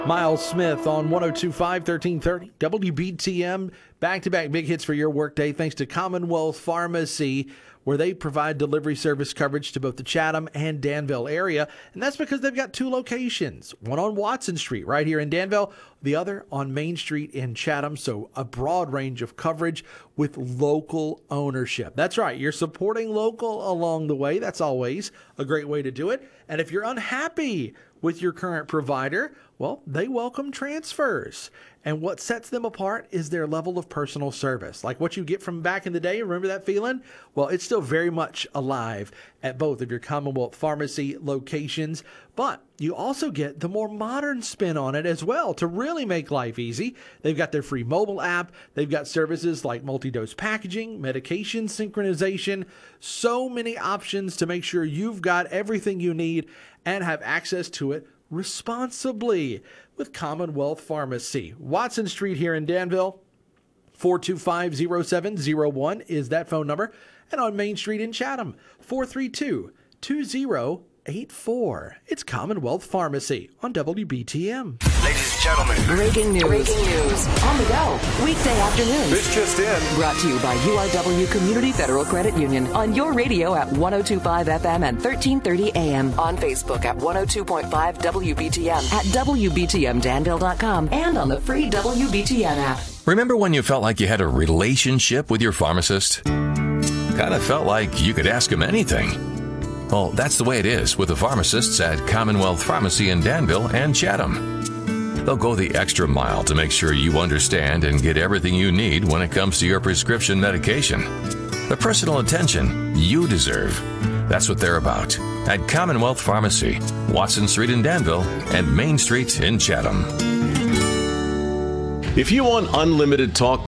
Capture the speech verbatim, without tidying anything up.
Miles Smith on one oh two point five, thirteen thirty W B T M. Back-to-back big hits for your workday thanks to Commonwealth Pharmacy, where they provide delivery service coverage to both the Chatham and Danville area. And that's because they've got two locations, one on Watson Street right here in Danville, the other on Main Street in Chatham. So a broad range of coverage with local ownership. That's right. You're supporting local along the way. That's always a great way to do it. And if you're unhappy with your current provider, well, they welcome transfers. And what sets them apart is their level of personal service. Like what you get from back in the day, remember that feeling? Well, it's still very much alive at both of your Commonwealth Pharmacy locations. But you also get the more modern spin on it as well to really make life easy. They've got their free mobile app. They've got services like multi-dose packaging, medication synchronization, so many options to make sure you've got everything you need and have access to it responsibly with Commonwealth Pharmacy. Watson Street here in Danville, four two five, oh seven oh one is that phone number. And on Main Street in Chatham, four three two, two oh eight four. It's Commonwealth Pharmacy on W B T M. Ladies and gentlemen, breaking news. Breaking news. On the go. Weekday afternoons. This just in. Brought to you by U R W Community Federal Credit Union. On your radio at one oh two point five F M and thirteen thirty A M. On Facebook at one oh two point five W B T M. At W B T M Danville dot com. And on the free W B T M app. Remember when you felt like you had a relationship with your pharmacist? Kind of felt like you could ask him anything. Well, that's the way it is with the pharmacists at Commonwealth Pharmacy in Danville and Chatham. They'll go the extra mile to make sure you understand and get everything you need when it comes to your prescription medication. The personal attention you deserve. That's what they're about at Commonwealth Pharmacy, Watson Street in Danville and Main Street in Chatham. If you want unlimited talk